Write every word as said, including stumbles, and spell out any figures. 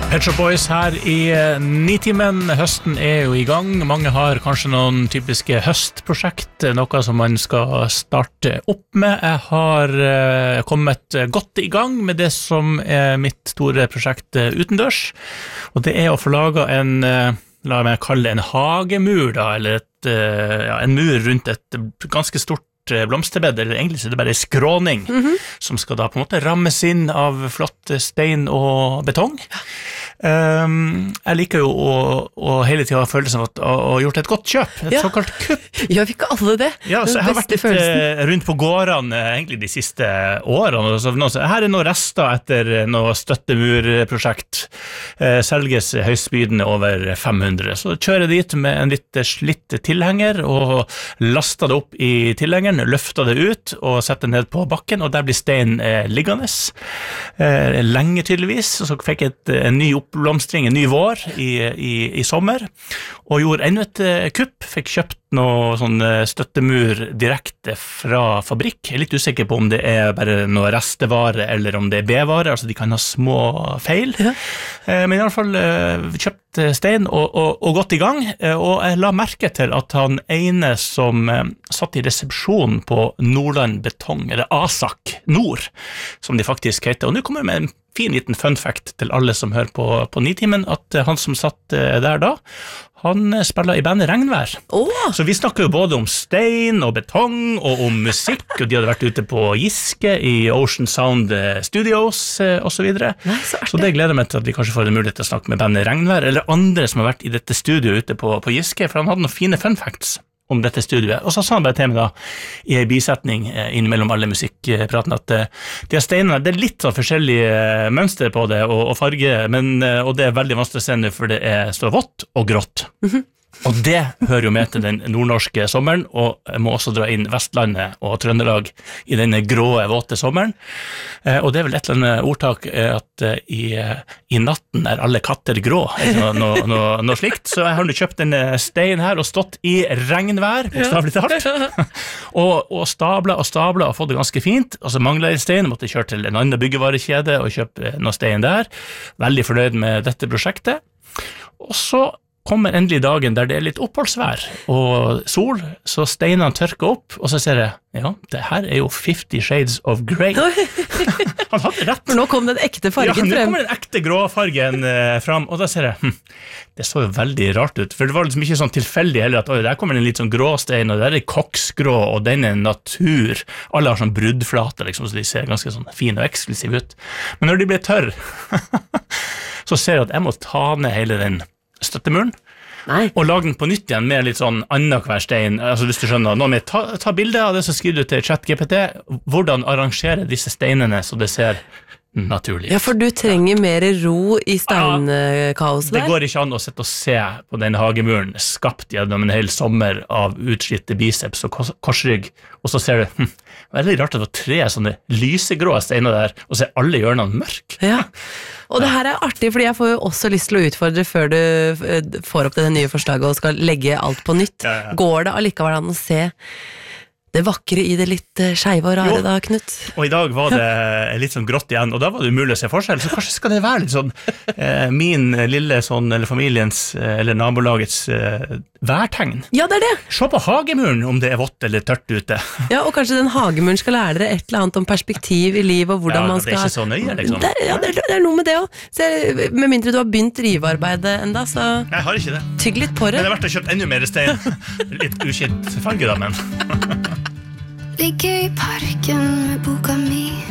Pet Shop Boys her i Nitimen. Høsten er jo i gang. Mange har kanskje noen typiske høstprosjekt, noe som man skal starte opp med. Jeg har uh, kommet godt i gang med det som er mitt store prosjekt utendørs, og det er å få laget en, uh, la meg kalle det en hagemur da, eller et, uh, ja, en mur rundt et ganske stort blomsterbed, eller egentlig så er det bare skråning, mm-hmm. som skal da på en måte rammes inn av flott stein og betong. Um, jeg liker jo å, å hele tiden ha følelsen av å ha gjort et godt kjøp, et ja. såkalt kupp. Ja, vi ikke alle det. Ja, så jeg har vært litt følelsen. rundt på gårdene egentlig de siste årene. Så nå, så her er noen rester etter noe støttemurprosjekt. Eh, selges høystbydende over fem hundre. Så kjører jeg dit med en litt slitt tilhenger og laster det opp i tilhengeren, løfter det ut og setter det ned på bakken, og der blir stein eh, liggende. Eh, lenge tydeligvis, og så fikk jeg et, en ny oppblomstring, en ny vår i, i, i sommer, og gjorde enda et eh, kupp, fikk kjøpt noe sånn støttemur direkte fra fabrikk. Jeg er litt usikker på om det er bare noe restevare eller om det er B-vare, altså de kan ha små feil. Ja. Eh, men i alle fall eh, kjøpt stein og, og, og gått i gang, eh, og jeg la merke til at han ene som eh, satt i resepsjonen på Nordland Betong, eller ASAK Nord, som de faktisk heter, og nå kommer jeg med en fin liten fun fact til alle som hører på, på Nitimen, at han som satt der da, han spiller i bandet Regnvær. Oh. Så vi snakker jo både om stein og betong og om musikk, og de hadde vært ute på Giske i Ocean Sound Studios og så videre. Nei, så, så det gleder meg til at vi kanskje får en mulighet til å snakke med bandet Regnvær, eller andre som har vært i dette studioet ute på, på Giske, for han hadde noen fine fun facts om dette studioet. Og så sa han bare til meg da, i en bisetning eh, innimellom alle musikkpratene, at eh, de her steinene, det er litt så forskjellige eh, mønster på det, og, og farge, men, eh, og det er veldig vanskelig å se nå, for det er, står vått og grått. Mm-hmm. Og det hører jo med til den nordnorske sommeren, og jeg må også dra inn Vestlandet og Trøndelag i denne gråe, våte sommeren. Eh, og det er vel et eller annet ordtak eh, at eh, i, i natten er alle katter grå, eller noe, noe, noe slikt. Så jeg har nå kjøpt en stein her og stått i regnvær, bokstavelig talt, og, og stabla og stabla og fått det ganske fint. Og så mangler jeg stein, måtte kjøre til en annen byggevarekjede og kjøpe noe stein der. Veldig fornøyd med dette prosjektet. Og så kommer endelig dagen der det er litt oppholdsvær og sol, så steinene tørker opp, og så ser jeg, ja, det her er jo Fifty Shades of Grey. Han hadde rett. For nå kom den ekte fargen frem. Ja, nå kommer den ekte gråfargen eh, fram, og da ser jeg, hm, det så jo veldig rart ut, for det var liksom ikke sånn tilfeldig heller, at oi, der kommer en litt sånn grå stein, og der er koksgrå, og den er natur. Alle har sånn bruddflate, liksom, så de ser ganske sånn fine og eksklusive ut. Men når de blir tørr, så ser jeg at jeg må ta ned hele den støttemuren, Nei. og lage den på nytt igjen med litt sånn annen hver stein, altså hvis du skjønner, noe med, ta, ta bilder av det, så skriver du til ChatGPT, hvordan arrangere disse steinene så det ser naturlig ut. Ja, for du trenger mer ro i steinkaoset der. Det går ikke an å sette og se på den hagemuren skapt gjennom en hel sommer av utslitte biceps og korsrygg, og så ser du, hm, veldig rart at det var tre sånne lysegrå steiner der, og så er alle hjørnene mørk. Ja, og det her er artig, fordi jeg får jo også lyst til å utfordre før du får opp det nye forslaget og skal legge alt på nytt. Ja, ja. Går det allikevel an å se det vakre i det litt skeive og rare jo. da, Knut? Og i dag var det litt sånn grått igjen, og da var det umulig å se forskjell, så kanskje skal det være litt sånn eh, min lille sånn, eller familiens, eller nabolagets eh, værtegn. Ja, det er det. Se på hagemuren om det er vått eller tørt ute. Ja, og kanskje den hagemuren skal lære dere et eller annet om perspektiv i livet, og hvordan ja, man skal... Ja, det er ikke så nøye, liksom. Det er, ja, det er, det er noe med det også. Med mindre du har begynt rivearbeidet enda, så... Jeg har ikke det. Tygg litt på det. Men det er verdt å kjøpe enda mer stein. Litt ukjent farge da, men... Ligger i parken med boka mi